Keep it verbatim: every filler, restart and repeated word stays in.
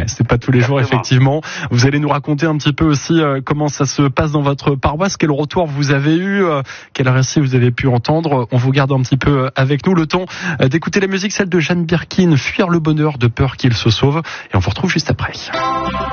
Ouais, c'est pas tous les jours, Exactement. effectivement. Vous allez nous raconter un petit peu aussi euh, comment ça se passe dans votre paroisse, quel retour vous avez eu, euh, quel récit vous avez pu entendre. On vous garde un petit peu avec nous le temps euh, d'écouter la musique, celle de Jeanne Birkin, Fuir le bonheur de peur qu'il se sauve. Et on vous retrouve juste après.